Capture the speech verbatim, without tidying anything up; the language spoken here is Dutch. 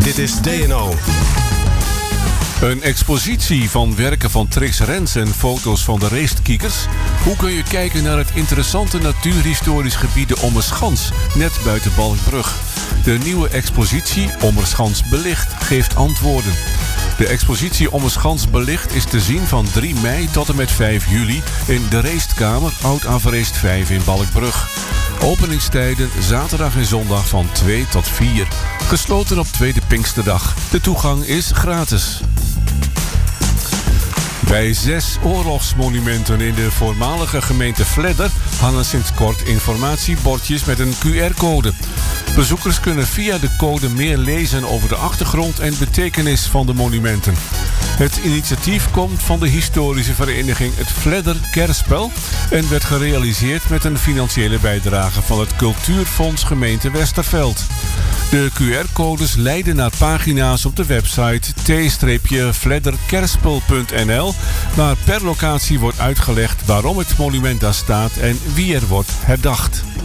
Dit is D N O. Een expositie van werken van Trix Rens en foto's van de racekiekers. Hoe kun je kijken naar het interessante natuurhistorisch gebied de Ommerschans, net buiten Balkbrug? De nieuwe expositie Ommerschans Belicht geeft antwoorden. De expositie Ommerschans Belicht is te zien van drie mei tot en met vijf juli in de Reestkamer Oud-Averreest vijf in Balkbrug. Openingstijden zaterdag en zondag van twee tot vier. Gesloten op tweede Pinksterdag. De toegang is gratis. Bij zes oorlogsmonumenten in de voormalige gemeente Vledder hangen sinds kort informatiebordjes met een Q R-code. Bezoekers kunnen via de code meer lezen over de achtergrond en betekenis van de monumenten. Het initiatief komt van de historische vereniging Het Vledder Kerspel en werd gerealiseerd met een financiële bijdrage van het Cultuurfonds Gemeente Westerveld. De Q R-codes leiden naar pagina's op de website t vledderkerspel punt n l, waar per locatie wordt uitgelegd waarom het monument daar staat en wie er wordt herdacht.